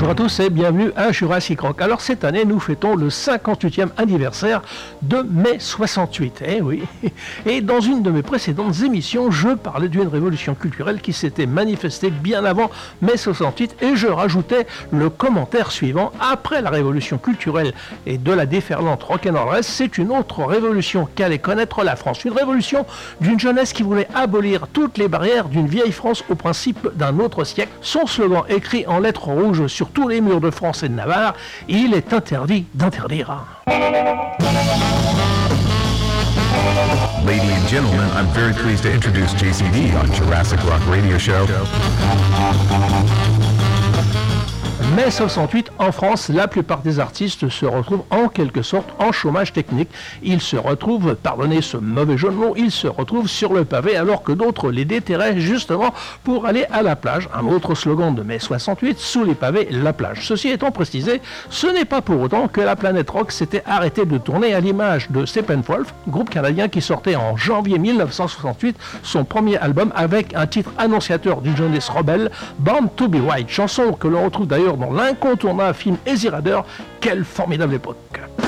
Bonjour à tous et bienvenue à Jurassic Rock. Alors cette année, nous fêtons le 58e anniversaire de mai 68. Eh oui. Et dans une de mes précédentes émissions, je parlais d'une révolution culturelle qui s'était manifestée bien avant mai 68 et je rajoutais le commentaire suivant: après la révolution culturelle et de la déferlante rock'n'roll, c'est une autre révolution qu'allait connaître la France. Une révolution d'une jeunesse qui voulait abolir toutes les barrières d'une vieille France au principe d'un autre siècle. Son slogan écrit en lettres rouges sur tous les murs de France et de Navarre: il est interdit d'interdire. Ladies and gentlemen, I'm very pleased to introduce JCD on Jurassic Rock Radio Show. Mai 68, en France, la plupart des artistes se retrouvent en quelque sorte en chômage technique. Ils se retrouvent, pardonnez ce mauvais jeu de mots, ils se retrouvent sur le pavé alors que d'autres les déterraient justement pour aller à la plage. Un autre slogan de mai 68, sous les pavés, la plage. Ceci étant précisé, ce n'est pas pour autant que la planète rock s'était arrêtée de tourner, à l'image de Steppenwolf, groupe canadien qui sortait en janvier 1968 son premier album avec un titre annonciateur d'une jeunesse rebelle, Born to be Wild, chanson que l'on retrouve d'ailleurs dans l'incontournable film Easy Rider. Quelle formidable époque!